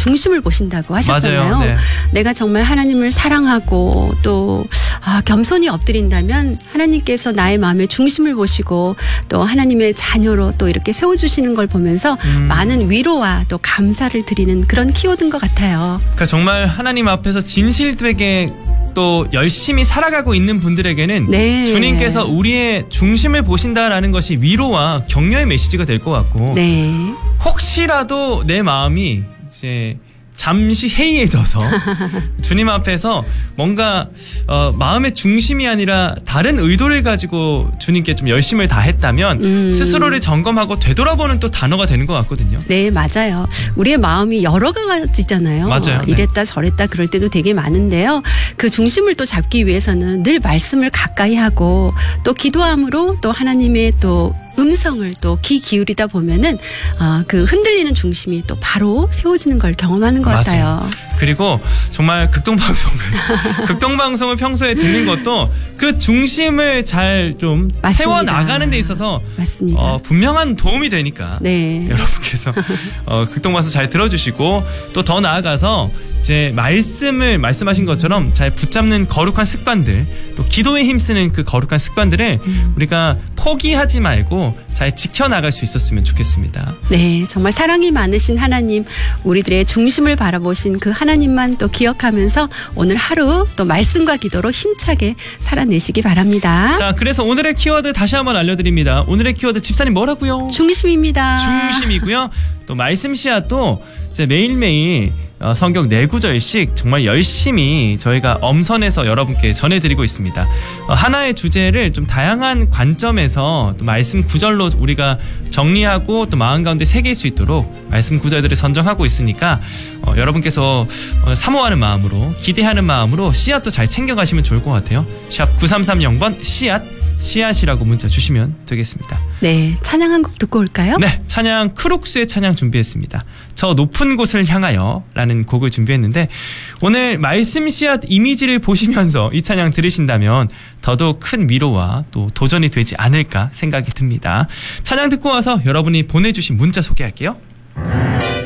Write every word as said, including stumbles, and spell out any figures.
중심을 보신다고 하셨잖아요. 맞아요. 네. 내가 정말 하나님을 사랑하고 또 아, 겸손히 엎드린다면 하나님께서 나의 마음의 중심을 보시고 또 하나님의 자녀로 또 이렇게 세워주시는 걸 보면서 음. 많은 위로와 또 감사를 드리는 그런 키워드인 것 같아요. 그러니까 정말 하나님 앞에서 진실되게 또 열심히 살아가고 있는 분들에게는 네. 주님께서 우리의 중심을 보신다라는 것이 위로와 격려의 메시지가 될 것 같고 네. 혹시라도 내 마음이 이제 잠시 해이해져서 주님 앞에서 뭔가 어, 마음의 중심이 아니라 다른 의도를 가지고 주님께 좀 열심을 다했다면 음. 스스로를 점검하고 되돌아보는 또 단어가 되는 것 같거든요. 네, 맞아요. 우리의 마음이 여러 가지잖아요. 맞아요. 이랬다 저랬다 그럴 때도 되게 많은데요. 그 중심을 또 잡기 위해서는 늘 말씀을 가까이 하고 또 기도함으로 또 하나님의 또 음성을 또 귀 기울이다 보면은 어, 그 흔들리는 중심이 또 바로 세워지는 걸 경험하는 것 맞아요. 같아요. 그리고 정말 극동방송을 극동방송을 평소에 듣는 것도 그 중심을 잘 좀 세워 나가는 데 있어서 맞습니다. 어, 분명한 도움이 되니까 네. 여러분께서 어, 극동방송 잘 들어주시고 또 더 나아가서 이제 말씀을 말씀하신 것처럼 잘 붙잡는 거룩한 습관들 또 기도에 힘쓰는 그 거룩한 습관들을 음. 우리가 포기하지 말고 잘 지켜나갈 수 있었으면 좋겠습니다. 네, 정말 사랑이 많으신 하나님, 우리들의 중심을 바라보신 그 하나님만 또 기억하면서 오늘 하루 또 말씀과 기도로 힘차게 살아내시기 바랍니다. 자, 그래서 오늘의 키워드 다시 한번 알려드립니다. 오늘의 키워드 집사님 뭐라고요? 중심입니다. 중심이고요. 또 말씀 씨앗도 이제 매일매일 어, 성경 네 구절씩 정말 열심히 저희가 엄선해서 여러분께 전해드리고 있습니다. 어, 하나의 주제를 좀 다양한 관점에서 또 말씀 구절로 우리가 정리하고 또 마음 가운데 새길 수 있도록 말씀 구절들을 선정하고 있으니까 어, 여러분께서 어, 사모하는 마음으로 기대하는 마음으로 씨앗도 잘 챙겨가시면 좋을 것 같아요. 샵 구삼삼영 번 씨앗 씨앗이라고 문자 주시면 되겠습니다. 네, 찬양 한 곡 듣고 올까요? 네, 찬양 크룩스의 찬양 준비했습니다. 저 높은 곳을 향하여 라는 곡을 준비했는데 오늘 말씀 씨앗 이미지를 보시면서 이 찬양 들으신다면 더더욱 큰 위로와 또 도전이 되지 않을까 생각이 듭니다. 찬양 듣고 와서 여러분이 보내주신 문자 소개할게요.